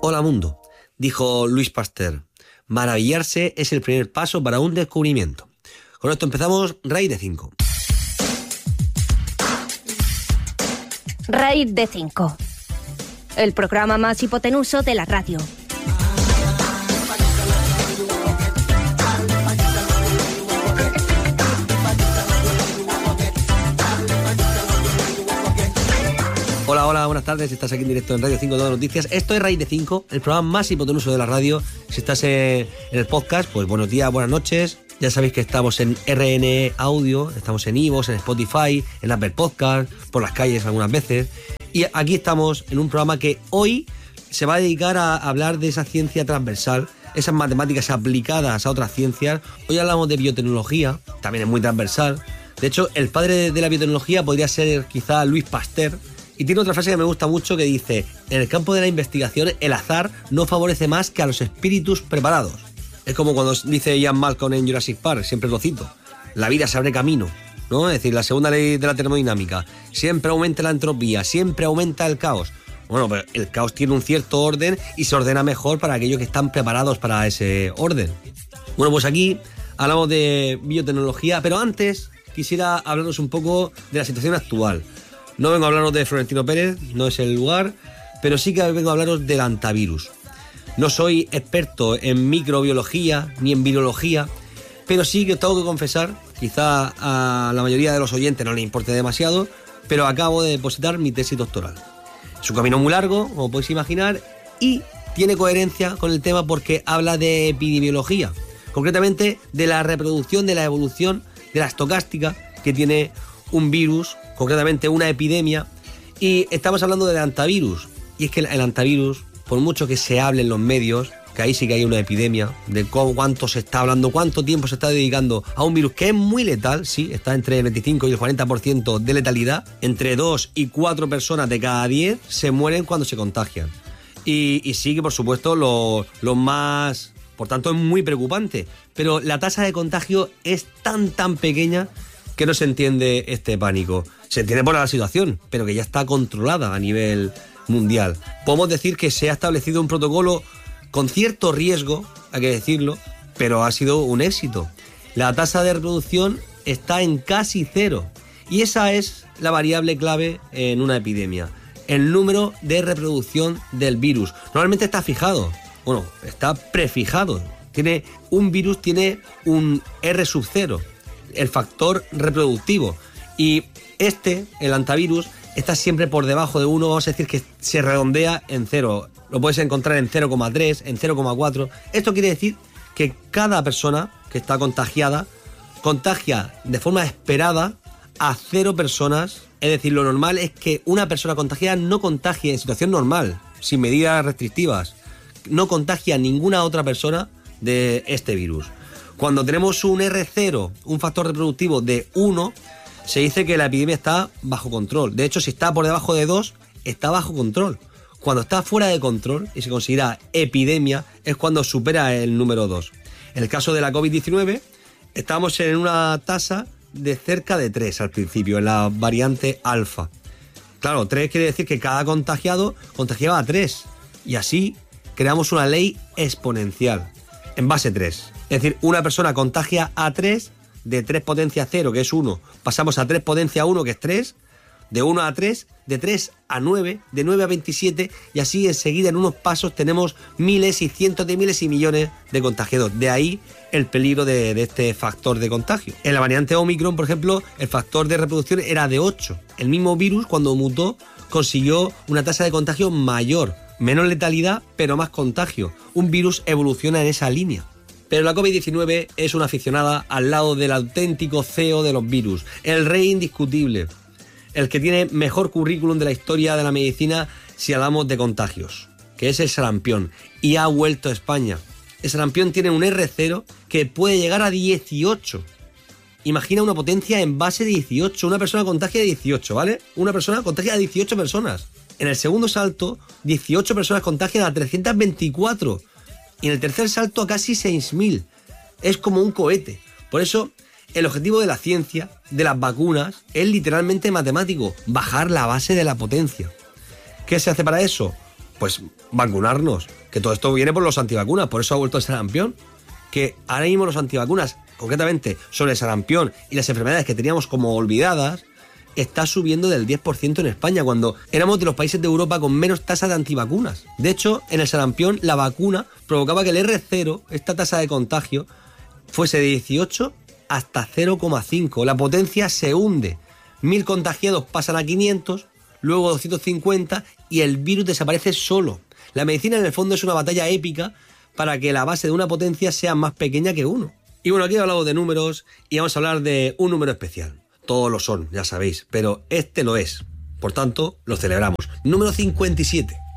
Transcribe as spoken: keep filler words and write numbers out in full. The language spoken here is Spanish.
Hola mundo, dijo Louis Pasteur. Maravillarse es el primer paso para un descubrimiento. Con esto empezamos Raíz de cinco. Raíz de cinco. El programa más hipotenuso de la radio. Hola, hola, buenas tardes. Estás aquí en directo en Radio cinco Todas Noticias. Esto es Raíz de cinco, el programa más hipotenuso de la radio. Si estás en el podcast, pues buenos días, buenas noches. Ya sabéis que estamos en R N E Audio, estamos en iVoox, en Spotify, en Apple Podcast, por las calles algunas veces. Y aquí estamos en un programa que hoy se va a dedicar a hablar de esa ciencia transversal, esas matemáticas aplicadas a otras ciencias. Hoy hablamos de biotecnología, también es muy transversal. De hecho, el padre de la biotecnología podría ser quizá Louis Pasteur. Y tiene otra frase que me gusta mucho que dice: en el campo de la investigación el azar no favorece más que a los espíritus preparados. Es como cuando dice Ian Malcolm en Jurassic Park, siempre lo cito: la vida se abre camino, ¿no? Es decir, la segunda ley de la termodinámica: siempre aumenta la entropía, siempre aumenta el caos. Bueno, pero el caos tiene un cierto orden y se ordena mejor para aquellos que están preparados para ese orden. Bueno, pues aquí hablamos de biotecnología, pero antes quisiera hablaros un poco de la situación actual. No vengo a hablaros de Florentino Pérez, no es el lugar, pero sí que vengo a hablaros del antivirus. No soy experto en microbiología ni en virología, pero sí que tengo que confesar, quizá a la mayoría de los oyentes no les importe demasiado, pero acabo de depositar mi tesis doctoral. Es un camino muy largo, como podéis imaginar, y tiene coherencia con el tema porque habla de epidemiología, concretamente de la reproducción, de la evolución, de la estocástica que tiene un virus, concretamente una epidemia, y estamos hablando del antivirus. Y es que el antivirus, por mucho que se hable en los medios, que ahí sí que hay una epidemia, de cómo, cuánto se está hablando, cuánto tiempo se está dedicando a un virus que es muy letal, sí, está entre el veinticinco y el cuarenta por ciento de letalidad, entre dos y cuatro personas de cada diez se mueren cuando se contagian. Y, y sí que, por supuesto, lo, lo más... Por tanto, es muy preocupante, pero la tasa de contagio es tan, tan pequeña que no se entiende este pánico. Se entiende por la situación, pero que ya está controlada a nivel mundial. Podemos decir que se ha establecido un protocolo con cierto riesgo, hay que decirlo, pero ha sido un éxito. La tasa de reproducción está en casi cero. Y esa es la variable clave en una epidemia: el número de reproducción del virus. Normalmente está fijado, bueno, está prefijado. Tiene, un virus tiene un R sub cero, el factor reproductivo, y este, el antivirus, está siempre por debajo de uno. Vamos a decir que se redondea en cero. Lo puedes encontrar en cero coma tres, en cero coma cuatro. Esto quiere decir que cada persona que está contagiada contagia de forma esperada a cero personas. Es decir, lo normal es que una persona contagiada no contagie en situación normal, sin medidas restrictivas, no contagia a ninguna otra persona de este virus. Cuando tenemos un R cero, un factor reproductivo de uno, se dice que la epidemia está bajo control. De hecho, si está por debajo de dos, está bajo control. Cuando está fuera de control y se considera epidemia, es cuando supera el número dos. En el caso de la covid diecinueve, estamos en una tasa de cerca de tres al principio, en la variante alfa. Claro, tres quiere decir que cada contagiado contagiaba a tres. Y así creamos una ley exponencial, en base tres. Es decir, una persona contagia a tres, de tres potencia cero, que es uno, pasamos a tres potencia uno, que es tres, de uno a tres, de tres a nueve, de nueve a veintisiete, y así enseguida en unos pasos tenemos miles y cientos de miles y millones de contagiados. De ahí el peligro de, de este factor de contagio. En la variante Omicron, por ejemplo, el factor de reproducción era de ocho. El mismo virus, cuando mutó, consiguió una tasa de contagio mayor, menos letalidad, pero más contagio. Un virus evoluciona en esa línea. Pero la covid diecinueve es una aficionada al lado del auténtico C E O de los virus, el rey indiscutible, el que tiene mejor currículum de la historia de la medicina si hablamos de contagios, que es el sarampión, y ha vuelto a España. El sarampión tiene un R cero que puede llegar a dieciocho. Imagina una potencia en base de dieciocho, una persona contagia a dieciocho, ¿vale? Una persona contagia a dieciocho personas. En el segundo salto, dieciocho personas contagian a trescientos veinticuatro. Y en el tercer salto a casi seis mil. Es como un cohete. Por eso, el objetivo de la ciencia, de las vacunas, es literalmente matemático: bajar la base de la potencia. ¿Qué se hace para eso? pues vacunarnos. Que todo esto viene por los antivacunas, por eso ha vuelto el sarampión. Que ahora mismo los antivacunas, concretamente sobre el sarampión y las enfermedades que teníamos como olvidadas, está subiendo del diez por ciento en España, cuando éramos de los países de Europa con menos tasa de antivacunas. De hecho, en el sarampión la vacuna provocaba que el erre cero, esta tasa de contagio, fuese de dieciocho hasta cero coma cinco. La potencia se hunde. Mil contagiados pasan a quinientos, luego doscientos cincuenta y el virus desaparece solo. La medicina en el fondo es una batalla épica para que la base de una potencia sea más pequeña que uno. Y bueno, aquí he hablado de números y vamos a hablar de un número especial. Todos lo son, ya sabéis, pero este lo es. Por tanto, lo celebramos. Número cincuenta y siete.